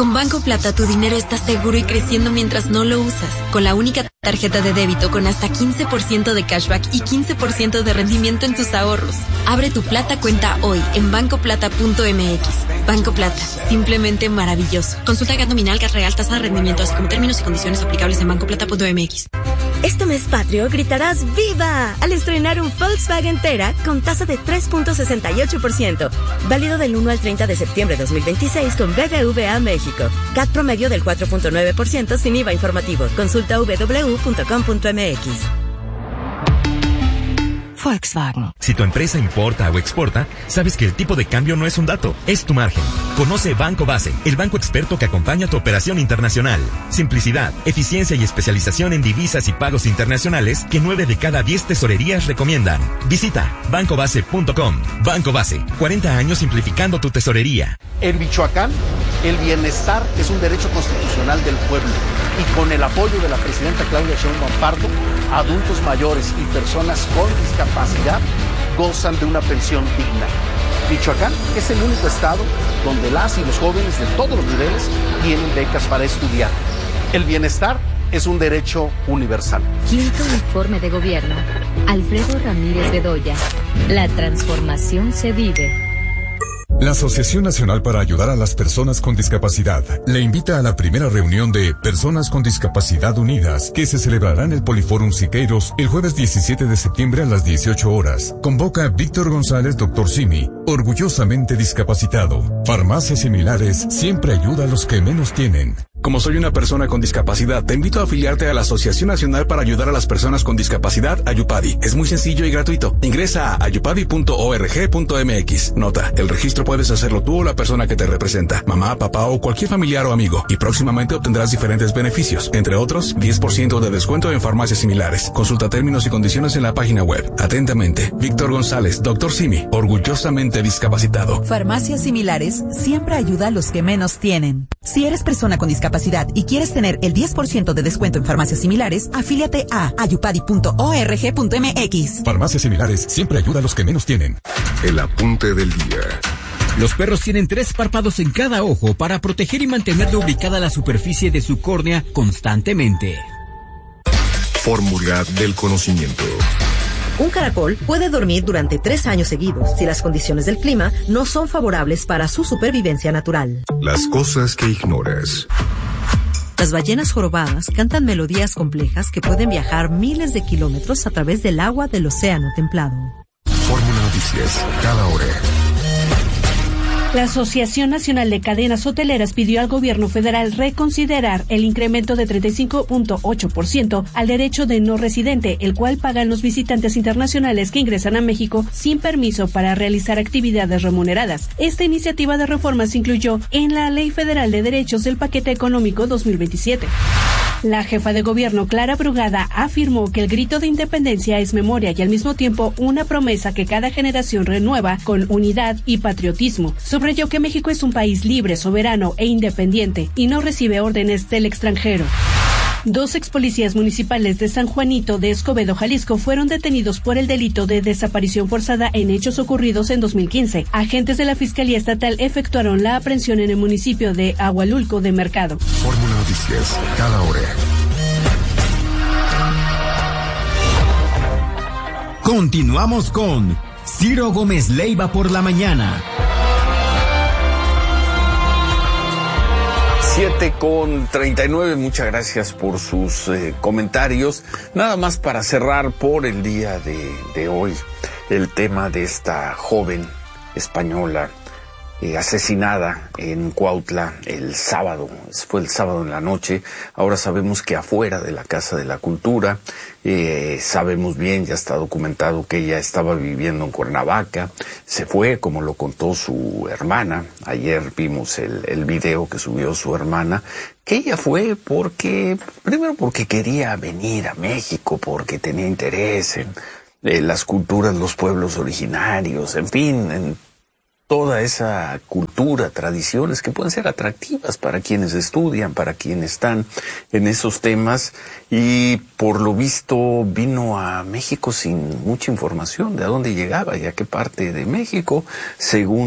Con Banco Plata tu dinero está seguro y creciendo mientras no lo usas. Con la única tarjeta de débito con hasta 15% de cashback y 15% de rendimiento en tus ahorros. Abre tu Plata cuenta hoy en bancoplata.mx. Banco Plata, simplemente maravilloso. Consulta GAT nominal, GAT real, tasa de rendimiento, así como términos y condiciones aplicables en bancoplata.mx. Este mes patrio gritarás ¡Viva! Al estrenar un Volkswagen Tera con tasa de 3.68%. Válido del 1 al 30 de septiembre de 2026 con BBVA México. CAT promedio del 4.9% sin IVA informativo. Consulta www.com.mx. Volkswagen. Si tu empresa importa o exporta, sabes que el tipo de cambio no es un dato, es tu margen. Conoce Banco Base, el banco experto que acompaña tu operación internacional. Simplicidad, eficiencia y especialización en divisas y pagos internacionales que 9 de cada 10 tesorerías recomiendan. Visita bancobase.com. Banco Base, 40 años simplificando tu tesorería. En Michoacán, el bienestar es un derecho constitucional del pueblo. Y con el apoyo de la presidenta Claudia Sheinbaum Pardo, adultos mayores y personas con discapacidad gozan de una pensión digna. Michoacán es el único estado donde las y los jóvenes de todos los niveles tienen becas para estudiar. El bienestar es un derecho universal. Quinto informe de gobierno. Alfredo Ramírez Bedoya. La transformación se vive. La Asociación Nacional para Ayudar a las Personas con Discapacidad le invita a la primera reunión de Personas con Discapacidad Unidas, que se celebrará en el Poliforum Siqueiros el jueves 17 de septiembre a las 18 horas. Convoca a Víctor González, Dr. Simi, orgullosamente discapacitado. Farmacias Similares siempre ayuda a los que menos tienen. Como soy una persona con discapacidad, te invito a afiliarte a la Asociación Nacional para Ayudar a las Personas con Discapacidad, Ayupadi. Es muy sencillo y gratuito. Ingresa a ayupadi.org.mx. Nota, el registro puedes hacerlo tú o la persona que te representa, mamá, papá o cualquier familiar o amigo, y próximamente obtendrás diferentes beneficios, entre otros, 10% de descuento en farmacias similares. Consulta términos y condiciones en la página web. Atentamente, Víctor González, Dr. Simi, orgullosamente discapacitado. Farmacias Similares siempre ayuda a los que menos tienen. Si eres persona con discapacidad y quieres tener el 10% de descuento en farmacias similares, afíliate a ayupadi.org.mx. Farmacias Similares siempre ayuda a los que menos tienen. El apunte del día. Los perros tienen 3 párpados en cada ojo para proteger y mantener lubricada la superficie de su córnea constantemente. Fórmula del conocimiento. Un caracol puede dormir durante 3 años seguidos si las condiciones del clima no son favorables para su supervivencia natural. Las cosas que ignoras. Las ballenas jorobadas cantan melodías complejas que pueden viajar miles de kilómetros a través del agua del océano templado. Fórmula Noticias, cada hora. La Asociación Nacional de Cadenas Hoteleras pidió al gobierno federal reconsiderar el incremento de 35.8% al derecho de no residente, el cual pagan los visitantes internacionales que ingresan a México sin permiso para realizar actividades remuneradas. Esta iniciativa de reforma se incluyó en la Ley Federal de Derechos del Paquete Económico 2027. La jefa de gobierno, Clara Brugada, afirmó que el grito de independencia es memoria y al mismo tiempo una promesa que cada generación renueva con unidad y patriotismo. Subrayó que México es un país libre, soberano e independiente y no recibe órdenes del extranjero. 2 expolicías municipales de San Juanito de Escobedo, Jalisco, fueron detenidos por el delito de desaparición forzada en hechos ocurridos en 2015. Agentes de la Fiscalía Estatal efectuaron la aprehensión en el municipio de Agualulco de Mercado. Fórmula Noticias, cada hora. Continuamos con Ciro Gómez Leiva por la mañana. 7:39, muchas gracias por sus comentarios. Nada más para cerrar por el día de hoy, el tema de esta joven española asesinada en Cuautla el sábado. Fue el sábado en la noche. Ahora sabemos que afuera de la Casa de la Cultura, sabemos bien, ya está documentado que ella estaba viviendo en Cuernavaca. Se fue, como lo contó su hermana. Ayer vimos el video que subió su hermana, que ella fue primero porque quería venir a México, porque tenía interés en las culturas, los pueblos originarios, en fin, en toda esa cultura, tradiciones que pueden ser atractivas para quienes estudian, para quienes están en esos temas, y por lo visto vino a México sin mucha información de a dónde llegaba y a qué parte de México, según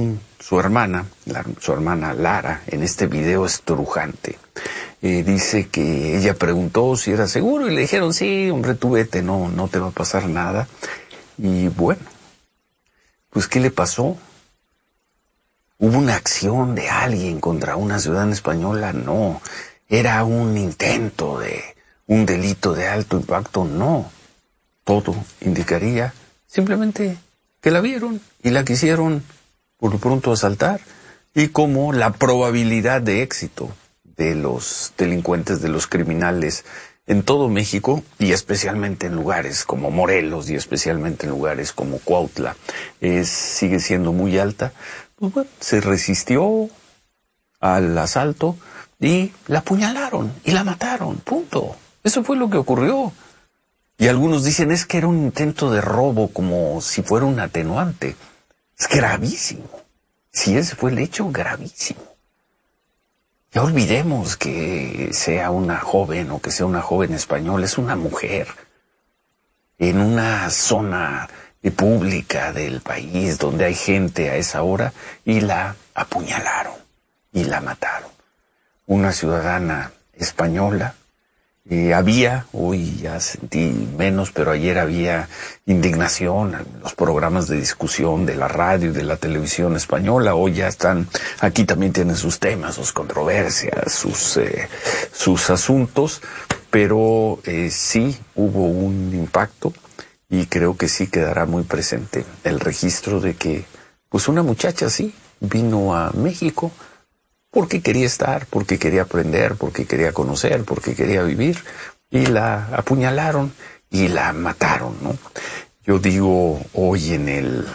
su hermana Lara, en este video estrujante, dice que ella preguntó si era seguro y le dijeron, sí, hombre, tú vete, no te va a pasar nada. Y bueno, pues ¿qué le pasó? ¿Hubo una acción de alguien contra una ciudadana española? No. ¿Era un intento de un delito de alto impacto? No. Todo indicaría simplemente que la vieron y la quisieron por lo pronto asaltar. Y como la probabilidad de éxito de los delincuentes, de los criminales en todo México, y especialmente en lugares como Morelos y especialmente en lugares como Cuautla, sigue siendo muy alta, pues bueno, se resistió al asalto y la apuñalaron y la mataron, punto. Eso fue lo que ocurrió. Y algunos dicen, es que era un intento de robo, como si fuera un atenuante. Es gravísimo. Si ese fue el hecho, gravísimo. Ya olvidemos que sea una joven o que sea una joven española, es una mujer en una zona pública del país donde hay gente a esa hora y la apuñalaron y la mataron. Una ciudadana española. Hoy ya sentí menos, pero ayer había indignación en los programas de discusión de la radio y de la televisión española. Hoy ya están, aquí también tienen sus temas, sus controversias, sus asuntos, pero sí hubo un impacto y creo que sí quedará muy presente el registro de que, pues una muchacha sí vino a México porque quería estar, porque quería aprender, porque quería conocer, porque quería vivir, y la apuñalaron y la mataron, ¿no? Yo digo hoy en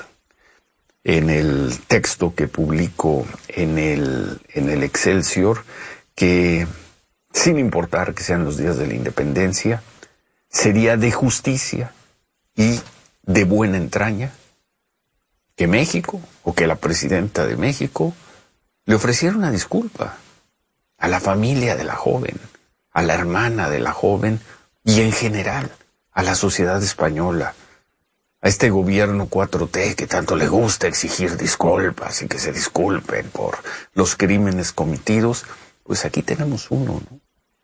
el texto que publico en el Excelsior que, sin importar que sean los días de la independencia, sería de justicia y de buena entraña que México, o que la presidenta de México, le ofrecieron una disculpa a la familia de la joven, a la hermana de la joven y en general a la sociedad española, a este gobierno 4T que tanto le gusta exigir disculpas y que se disculpen por los crímenes cometidos. Pues aquí tenemos uno, ¿no?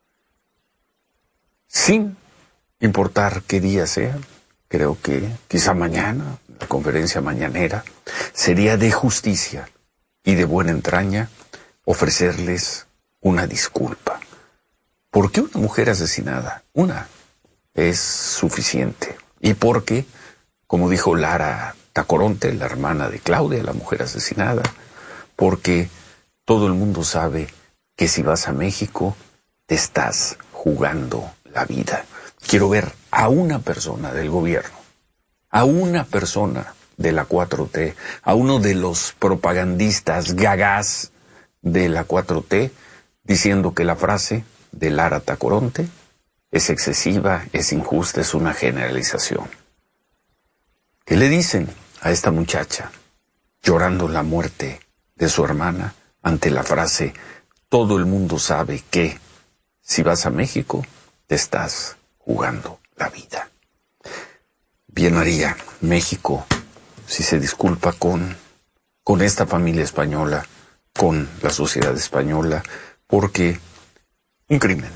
Sin importar qué día sea, creo que quizá mañana, la conferencia mañanera, sería de justicia y de buena entraña ofrecerles una disculpa. Porque una mujer asesinada, una, es suficiente. Y porque, como dijo Lara Tacoronte, la hermana de Claudia, la mujer asesinada, porque todo el mundo sabe que si vas a México, te estás jugando la vida. Quiero ver a una persona del gobierno, a una persona de la 4T, a uno de los propagandistas gagás de la 4T, diciendo que la frase de Lara Tacoronte es excesiva, es injusta, es una generalización. ¿Qué le dicen a esta muchacha llorando la muerte de su hermana ante la frase, todo el mundo sabe que si vas a México, te estás jugando la vida? Bien haría México si se disculpa con esta familia española, con la sociedad española, porque un crimen,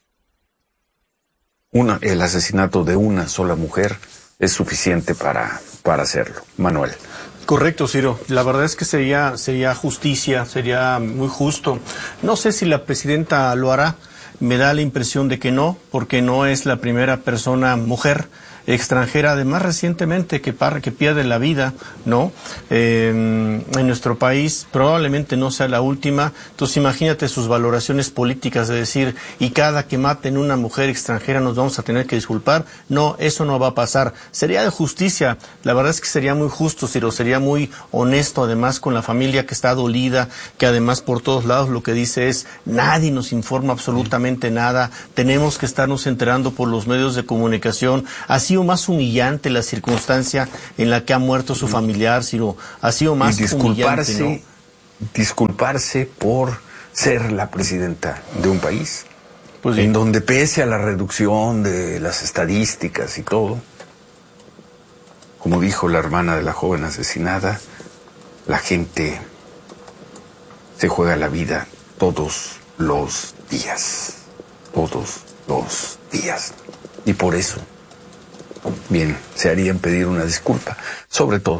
el asesinato de una sola mujer es suficiente para hacerlo. Manuel. Correcto, Ciro. La verdad es que sería justicia, sería muy justo. No sé si la presidenta lo hará. Me da la impresión de que no, porque no es la primera persona mujer extranjera, además recientemente que pierde la vida, ¿no? En nuestro país probablemente no sea la última. Entonces imagínate sus valoraciones políticas de decir, y cada que maten una mujer extranjera nos vamos a tener que disculpar. No, eso no va a pasar. Sería de justicia. La verdad es que sería muy justo, Ciro, sería muy honesto además con la familia que está dolida, que además por todos lados lo que dice es, nadie nos informa absolutamente nada, tenemos que estarnos enterando por los medios de comunicación. Así más humillante la circunstancia en la que ha muerto su familiar, Ciro. Ha sido más humillante, ¿no? Disculparse por ser la presidenta de un país, pues sí, en donde pese a la reducción de las estadísticas y todo, como dijo la hermana de la joven asesinada, la gente se juega la vida todos los días. Todos los días. Y por eso, bien, se harían pedir una disculpa, sobre todo